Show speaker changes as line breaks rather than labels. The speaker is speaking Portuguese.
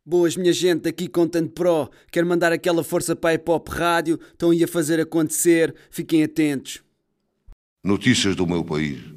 Boas, minha gente, aqui Content Pro. Quero mandar aquela força para a Hip Hop Rádio. Estão aí a fazer acontecer. Fiquem atentos.
Notícias do meu país.